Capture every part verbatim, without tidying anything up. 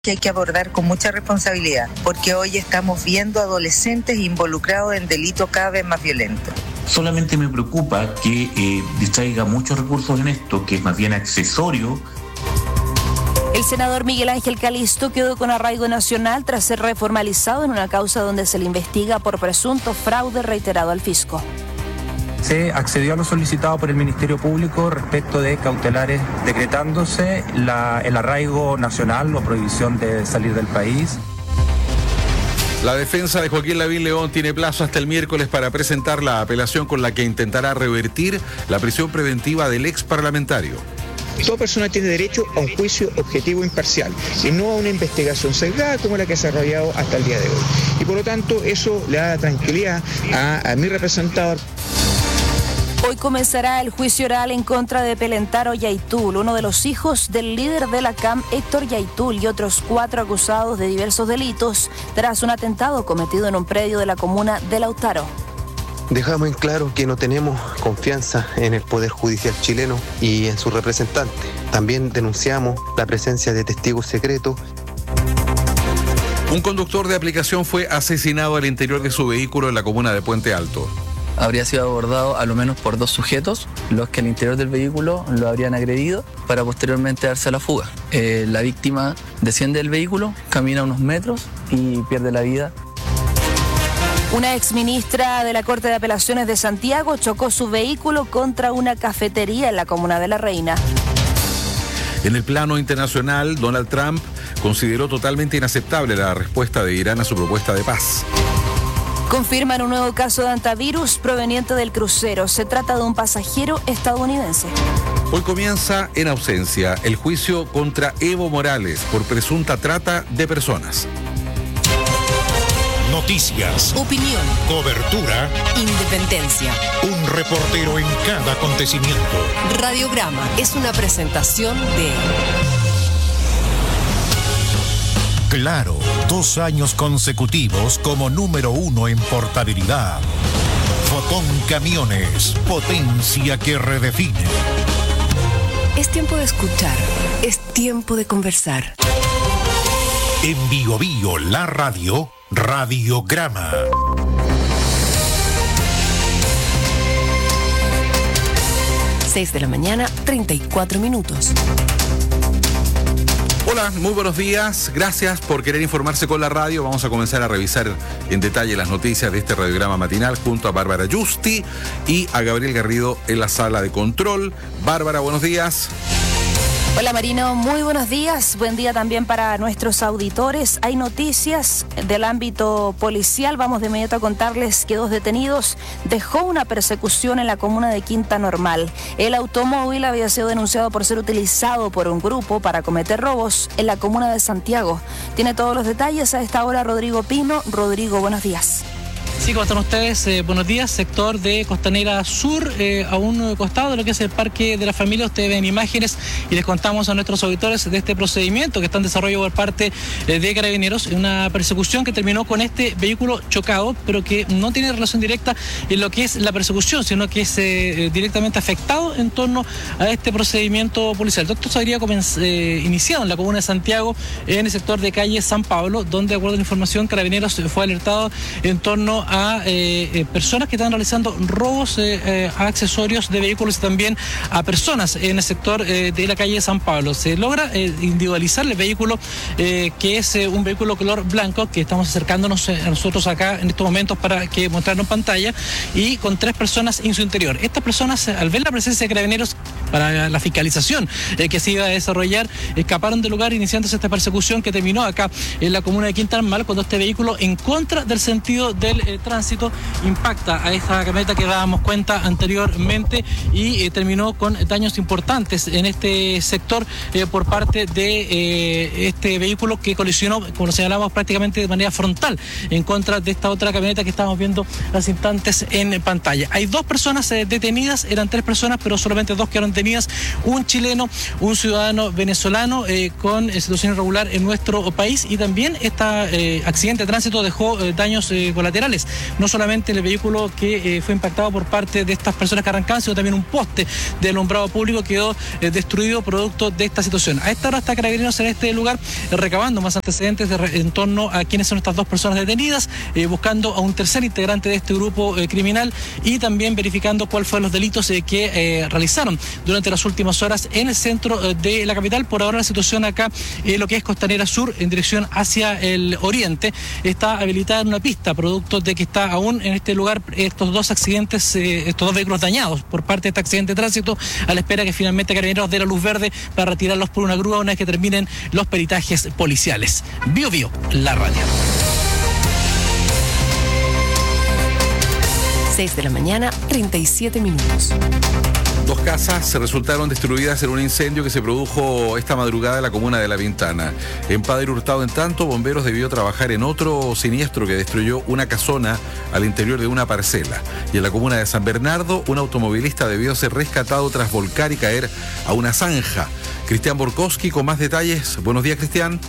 que hay que abordar con mucha responsabilidad, porque hoy estamos viendo adolescentes involucrados en delitos cada vez más violentos. Solamente me preocupa que eh, distraiga muchos recursos en esto, que es más bien accesorio. El senador Miguel Ángel Calisto quedó con arraigo nacional tras ser reformalizado en una causa donde se le investiga por presunto fraude reiterado al fisco. Se accedió a lo solicitado por el Ministerio Público respecto de cautelares, decretándose la, el arraigo nacional o prohibición de salir del país. La defensa de Joaquín Lavín León tiene plazo hasta el miércoles para presentar la apelación con la que intentará revertir la prisión preventiva del ex parlamentario. Toda persona tiene derecho a un juicio objetivo e imparcial y no a una investigación sesgada como la que se ha desarrollado hasta el día de hoy. Y por lo tanto eso le da tranquilidad a, a mi representador. Hoy comenzará el juicio oral en contra de Pelentaro Yaitul, uno de los hijos del líder de la C A M, Héctor Yaitul, y otros cuatro acusados de diversos delitos tras un atentado cometido en un predio de la comuna de Lautaro. Dejamos en claro que no tenemos confianza en el Poder Judicial chileno y en su representante. También denunciamos la presencia de testigos secretos. Un conductor de aplicación fue asesinado al interior de su vehículo en la comuna de Puente Alto. Habría sido abordado a lo menos por dos sujetos, los que al interior del vehículo lo habrían agredido para posteriormente darse a la fuga. Eh, la víctima desciende del vehículo, camina unos metros y pierde la vida. Una exministra de la Corte de Apelaciones de Santiago chocó su vehículo contra una cafetería en la comuna de La Reina. En el plano internacional, Donald Trump consideró totalmente inaceptable la respuesta de Irán a su propuesta de paz. Confirman un nuevo caso de antivirus proveniente del crucero. Se trata de un pasajero estadounidense. Hoy comienza en ausencia el juicio contra Evo Morales por presunta trata de personas. Noticias, opinión, cobertura, independencia. Un reportero en cada acontecimiento. Radiograma es una presentación de Claro, dos años consecutivos como número uno en portabilidad. Fotón Camiones, potencia que redefine. Es tiempo de escuchar, es tiempo de conversar. En Bio Bio, la radio, Radiograma. seis de la mañana, treinta y cuatro minutos. Hola, muy buenos días. Gracias por querer informarse con la radio. Vamos a comenzar a revisar en detalle las noticias de este radiograma matinal junto a Bárbara Yusti y a Gabriel Garrido en la sala de control. Bárbara, buenos días. Hola Marino, muy buenos días. Buen día también para nuestros auditores. Hay noticias del ámbito policial. Vamos de inmediato a contarles que dos detenidos dejó una persecución en la comuna de Quinta Normal. El automóvil había sido denunciado por ser utilizado por un grupo para cometer robos en la comuna de Santiago. Tiene todos los detalles a esta hora Rodrigo Pino. Rodrigo, buenos días. Sí, ¿cómo están ustedes? Eh, buenos días, sector de Costanera Sur, eh, a un costado de lo que es el Parque de la Familia. Ustedes ven imágenes y les contamos a nuestros auditores de este procedimiento que está en desarrollo por parte eh, de Carabineros, una persecución que terminó con este vehículo chocado, pero que no tiene relación directa en lo que es la persecución, sino que es eh, directamente afectado en torno a este procedimiento policial. Todo esto se habría eh, iniciado en la comuna de Santiago, en el sector de calle San Pablo, donde, de acuerdo a la información, Carabineros fue alertado en torno a a eh, eh, personas que están realizando robos eh, eh, a accesorios de vehículos y también a personas en el sector eh, de la calle San Pablo. Se logra eh, individualizar el vehículo, eh, que es eh, un vehículo color blanco, que estamos acercándonos eh, a nosotros acá en estos momentos para que mostrarnos en pantalla, y con tres personas en su interior. Estas personas, al ver la presencia de Carabineros para la fiscalización eh, que se iba a desarrollar, escaparon del lugar, iniciándose esta persecución que terminó acá en la comuna de Quinta Normal, cuando este vehículo, en contra del sentido del eh, tránsito, impacta a esta camioneta que dábamos cuenta anteriormente y eh, terminó con daños importantes en este sector eh, por parte de eh, este vehículo que colisionó, como lo señalamos, prácticamente de manera frontal en contra de esta otra camioneta que estábamos viendo hace instantes en pantalla. Hay dos personas eh, detenidas, eran tres personas, pero solamente dos quedaron detenidas un chileno, un ciudadano venezolano eh, con eh, situación irregular en nuestro país, y también este eh, accidente de tránsito dejó eh, daños eh, colaterales, no solamente el vehículo que eh, fue impactado por parte de estas personas que arrancaban, sino también un poste de alumbrado público quedó eh, destruido producto de esta situación. A esta hora está Carabineros en este lugar eh, recabando más antecedentes de re, en torno a quiénes son estas dos personas detenidas, eh, buscando a un tercer integrante de este grupo eh, criminal y también verificando cuáles fueron los delitos eh, que eh, realizaron durante las últimas horas en el centro eh, de la capital. Por ahora la situación acá, eh, lo que es Costanera Sur, en dirección hacia el oriente, está habilitada en una pista, producto de que está aún en este lugar estos dos accidentes, eh, estos dos vehículos dañados por parte de este accidente de tránsito, a la espera que finalmente Carabineros dé la luz verde para retirarlos por una grúa una vez que terminen los peritajes policiales. Bio Bio, la radio. seis de la mañana, treinta y siete minutos. Dos casas se resultaron destruidas en un incendio que se produjo esta madrugada en la comuna de La Pintana. En Padre Hurtado, en tanto, bomberos debió trabajar en otro siniestro que destruyó una casona al interior de una parcela. Y en la comuna de San Bernardo, un automovilista debió ser rescatado tras volcar y caer a una zanja. Cristian Borkowski con más detalles. Buenos días, Cristian.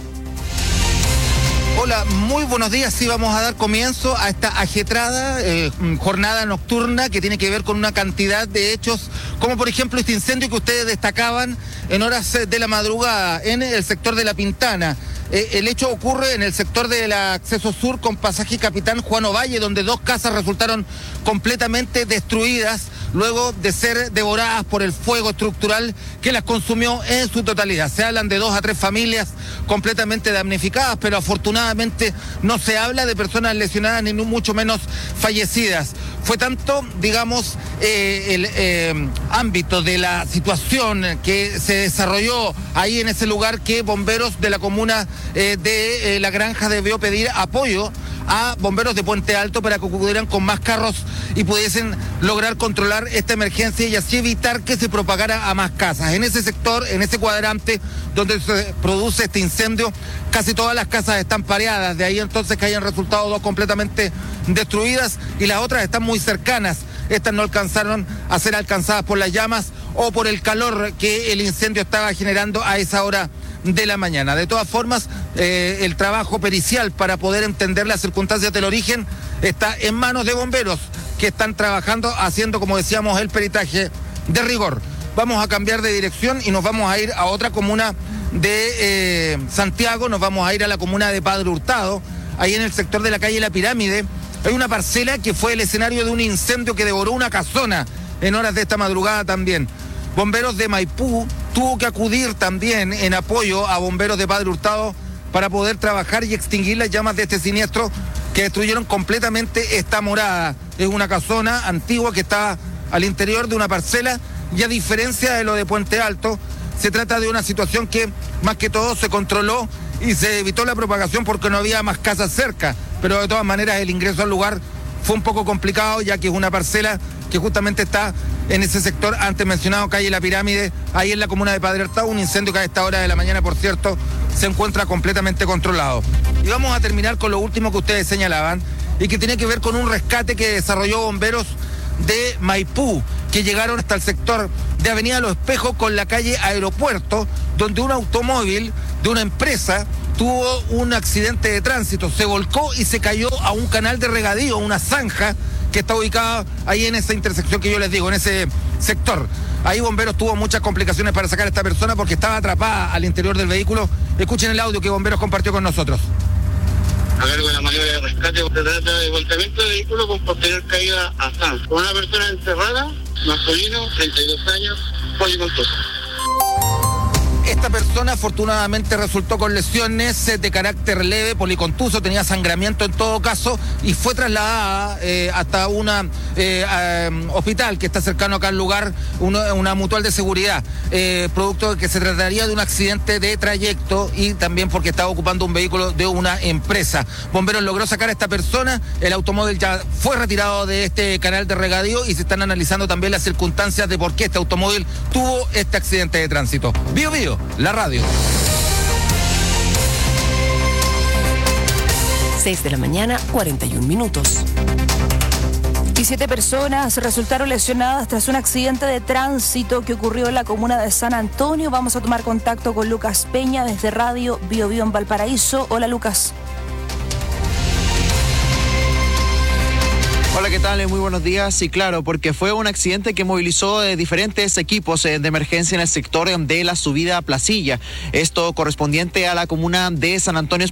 Hola, muy buenos días. Sí, vamos a dar comienzo a esta ajetrada eh, jornada nocturna que tiene que ver con una cantidad de hechos, como por ejemplo este incendio que ustedes destacaban en horas de la madrugada en el sector de La Pintana. Eh, el hecho ocurre en el sector del acceso sur con pasaje Capitán Juan Ovalle, donde dos casas resultaron completamente destruidas luego de ser devoradas por el fuego estructural que las consumió en su totalidad. Se hablan de dos a tres familias completamente damnificadas, pero afortunadamente no se habla de personas lesionadas ni mucho menos fallecidas. Fue tanto, digamos, eh, el eh, ámbito de la situación que se desarrolló ahí en ese lugar que bomberos de la comuna eh, de eh, La Granja debió pedir apoyo a bomberos de Puente Alto para que acudieran con más carros y pudiesen lograr controlar esta emergencia y así evitar que se propagara a más casas. En ese sector, en ese cuadrante donde se produce este incendio, casi todas las casas están pareadas, de ahí entonces que hayan resultado dos completamente destruidas y las otras están muy cercanas. Estas no alcanzaron a ser alcanzadas por las llamas o por el calor que el incendio estaba generando a esa hora de la mañana. De todas formas, eh, el trabajo pericial para poder entender las circunstancias del origen está en manos de bomberos que están trabajando, haciendo, como decíamos, el peritaje de rigor. Vamos a cambiar de dirección y nos vamos a ir a otra comuna de eh, Santiago, nos vamos a ir a la comuna de Padre Hurtado, ahí en el sector de la calle La Pirámide. Hay una parcela que fue el escenario de un incendio que devoró una casona en horas de esta madrugada también. Bomberos de Maipú tuvo que acudir también en apoyo a bomberos de Padre Hurtado para poder trabajar y extinguir las llamas de este siniestro que destruyeron completamente esta morada. Es una casona antigua que está al interior de una parcela y a diferencia de lo de Puente Alto, se trata de una situación que más que todo se controló y se evitó la propagación porque no había más casas cerca, pero de todas maneras el ingreso al lugar fue un poco complicado ya que es una parcela que justamente está en ese sector antes mencionado, calle La Pirámide, ahí en la comuna de Padre Hurtado, un incendio que a esta hora de la mañana, por cierto, se encuentra completamente controlado. Y vamos a terminar con lo último que ustedes señalaban y que tiene que ver con un rescate que desarrolló bomberos de Maipú, que llegaron hasta el sector de Avenida Los Espejos con la calle Aeropuerto, donde un automóvil de una empresa tuvo un accidente de tránsito, se volcó y se cayó a un canal de regadío, una zanja que está ubicada ahí en esa intersección que yo les digo, en ese sector. Ahí bomberos tuvo muchas complicaciones para sacar a esta persona porque estaba atrapada al interior del vehículo. Escuchen el audio que bomberos compartió con nosotros. A cargo de la maniobra de rescate, se trata de volcamiento de vehículo con posterior caída a zanja. Con una persona encerrada, masculino, treinta y dos años, policontuso. Esta persona afortunadamente resultó con lesiones de carácter leve, policontuso, tenía sangramiento en todo caso y fue trasladada eh, hasta un eh, eh, hospital que está cercano acá al lugar, uno, una mutual de seguridad, eh, producto de que se trataría de un accidente de trayecto y también porque estaba ocupando un vehículo de una empresa. Bomberos logró sacar a esta persona, el automóvil ya fue retirado de este canal de regadío y se están analizando también las circunstancias de por qué este automóvil tuvo este accidente de tránsito. Bio Bio, la radio. seis de la mañana, cuarenta y un minutos. diecisiete personas resultaron lesionadas tras un accidente de tránsito que ocurrió en la comuna de San Antonio. Vamos a tomar contacto con Lucas Peña desde Radio Bio Bio en Valparaíso. Hola, Lucas. Hola, ¿qué tal? Muy buenos días. Sí, claro, porque fue un accidente que movilizó eh, diferentes equipos eh, de emergencia en el sector de la subida a Placilla. Esto correspondiente a la comuna de San Antonio